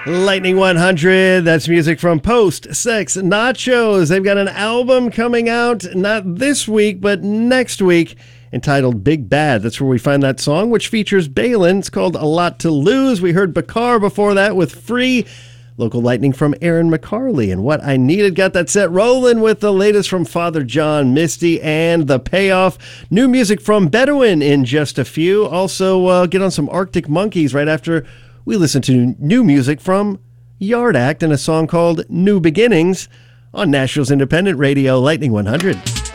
Lightning 100, that's music from Post Sex Nachos. They've got an album coming out, not this week, but next week, entitled Big Bad. That's where we find that song, which features Balin. It's called A Lot to Lose. We heard Bakar before that with Free. Local Lightning from Aaron McCarley. And What I Needed got that set rolling with the latest from Father John Misty and The Payoff. New music from Bedouin in just a few. Also, get on some Arctic Monkeys right after we listen to new music from Yard Act and a song called New Beginnings on Nashville's independent radio, Lightning 100.